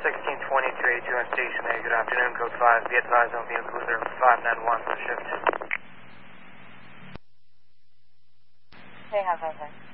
1620-382 on Station A. Good afternoon, code 5. Be advised on vehicle reserve 591 for shift. Hey, how's that?